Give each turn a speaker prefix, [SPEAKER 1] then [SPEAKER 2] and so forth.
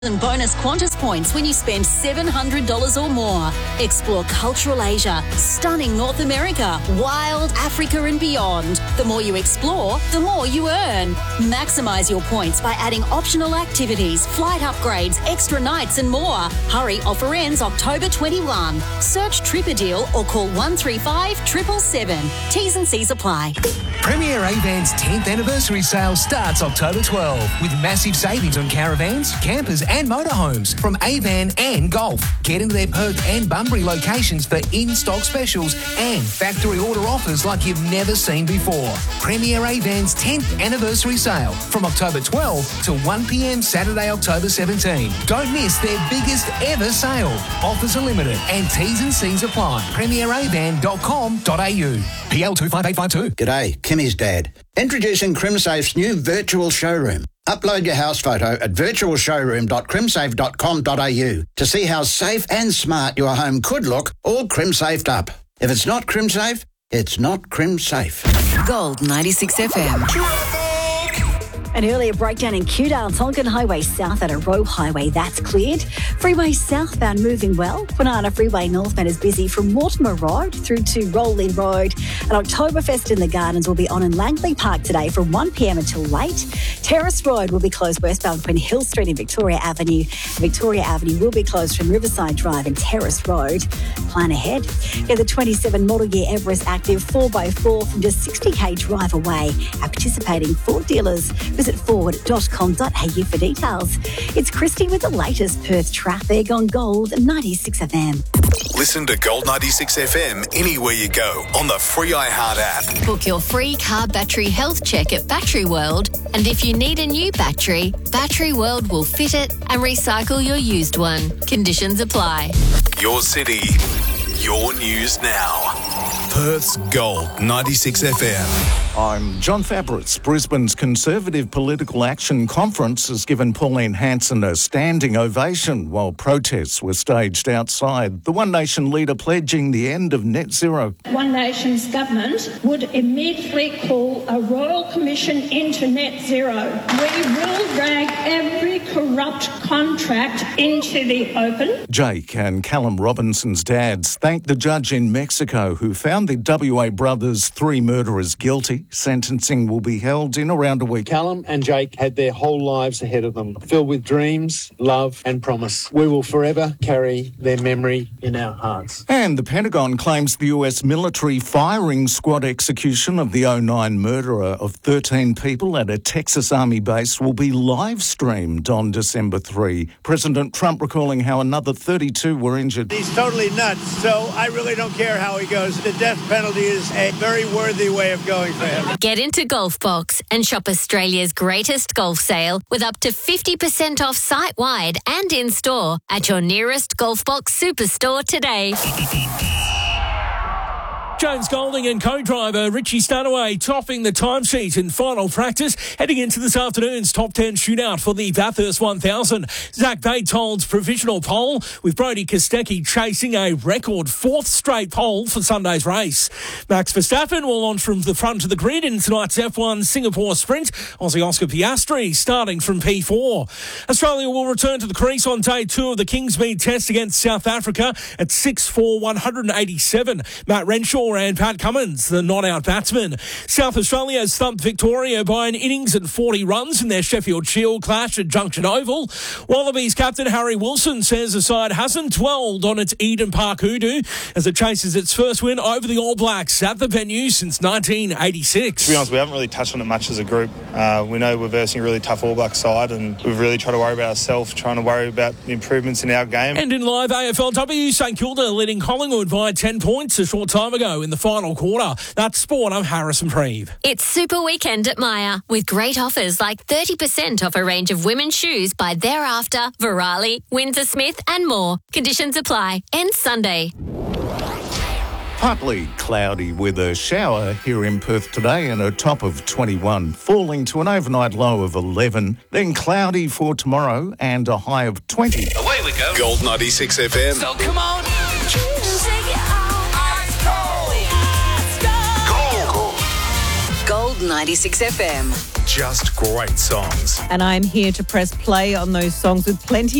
[SPEAKER 1] and bonus Qantas points when you spend $700 or more. Explore cultural Asia, stunning North America, wild Africa and beyond. The more you explore, the more you earn. Maximise your points by adding optional activities, flight upgrades, extra nights and more. Hurry, offer ends October 21. Search Tripadeal or call 135 777. T's and C's apply.
[SPEAKER 2] Premier Avan's 10th anniversary sale starts October 12 with massive savings on caravans, campers and motorhomes from Avan and Golf. Get into their Perth and Bunbury locations for in-stock specials and factory order offers like you've never seen before. Premier Avan's 10th anniversary sale from October 12 to 1 p.m. Saturday, October 17. Don't miss their biggest ever sale. Offers are limited and T's and C's apply. premieravan.com.au. PL 25852.
[SPEAKER 3] G'day, Kimmy's dad. Introducing CrimSafe's new virtual showroom. Upload your house photo at virtualshowroom.crimsafe.com.au to see how safe and smart your home could look, all CrimSafed up. If it's not CrimSafe, it's not CrimSafe.
[SPEAKER 4] Gold 96 FM.
[SPEAKER 5] An earlier breakdown in Kewdale, Tonkin Highway South at a Roe Highway, that's cleared. Freeway southbound moving well. Kwinana Freeway northbound is busy from Mortimer Road through to Rowley Road. And Oktoberfest in the Gardens will be on in Langley Park today from 1 p.m. until late. Terrace Road will be closed westbound between Hill Street and Victoria Avenue. Victoria Avenue will be closed from Riverside Drive and Terrace Road. Plan ahead. Get the 27 model year Everest Active 4x4 from just 60k drive away. Our participating Ford dealers. Visit Ford.com.au for details. It's Christy with the latest Perth traffic on Gold 96 FM.
[SPEAKER 6] Listen to Gold 96 FM anywhere you go on the free iHeart app.
[SPEAKER 4] Book your free car battery health check at Battery World, and if you need a new battery, Battery World will fit it and recycle your used one. Conditions apply.
[SPEAKER 6] Your city, your news now. Perth's Gold 96 FM.
[SPEAKER 7] I'm John Fabris. Brisbane's Conservative Political Action Conference has given Pauline Hanson a standing ovation while protests were staged outside. The One Nation leader pledging the end of net zero.
[SPEAKER 8] One Nation's government would immediately call a royal commission into net zero. We will drag every corrupt contract into the open.
[SPEAKER 7] Jake and Callum Robinson's dads thanked the judge in Mexico who found the WA brothers' 3 murderers guilty. Sentencing will be held in around a week.
[SPEAKER 9] Callum and Jake had their whole lives ahead of them, filled with dreams, love and promise. We will forever carry their memory in our hearts.
[SPEAKER 7] And the Pentagon claims the US military firing squad execution of the 2009 murderer of 13 people at a Texas Army base will be live-streamed on December 3. President Trump recalling how another 32 were injured.
[SPEAKER 10] He's totally nuts, so I really don't care how he goes. The death penalty is a very worthy way of going for him.
[SPEAKER 4] Get into Golfbox and shop Australia's greatest golf sale with up to 50% off site-wide and in-store at your nearest Golfbox superstore today.
[SPEAKER 11] James Golding and co-driver Richie Stanaway topping the timesheet in final practice, heading into this afternoon's top 10 shootout for the Bathurst 1000. Zach Bates holds provisional pole, with Brody Kostecki chasing a record 4th straight pole for Sunday's race. Max Verstappen will launch from the front of the grid in tonight's F1 Singapore Sprint. Aussie Oscar Piastri starting from P4. Australia will return to the crease on day 2 of the Kingsmead Test against South Africa at 6'4", 187. Matt Renshaw and Pat Cummins, the not-out batsman. South Australia has thumped Victoria by an innings and 40 runs in their Sheffield Shield clash at Junction Oval. Wallabies captain Harry Wilson says the side hasn't dwelled on its Eden Park hoodoo as it chases its first win over the All Blacks at the venue since 1986.
[SPEAKER 12] To be honest, we haven't really touched on it much as a group. We know we're versing a really tough All Black side, and we've really tried to worry about ourselves, trying to worry about the improvements in our game.
[SPEAKER 11] And in live AFLW, St Kilda leading Collingwood by 10 points a short time ago in the final quarter. That's sport. I'm Harrison Preeve.
[SPEAKER 4] It's Super Weekend at Myer with great offers like 30% off a range of women's shoes by Thereafter, Virali, Windsor Smith and more. Conditions apply. Ends Sunday.
[SPEAKER 7] Partly cloudy with a shower here in Perth today and a top of 21, falling to an overnight low of 11. Then cloudy for tomorrow and a high of 20.
[SPEAKER 6] Away we go. Gold 96 FM.
[SPEAKER 13] So come on.
[SPEAKER 4] Gold
[SPEAKER 13] 96 FM.
[SPEAKER 6] Just great songs.
[SPEAKER 14] And I'm here to press play on those songs with plenty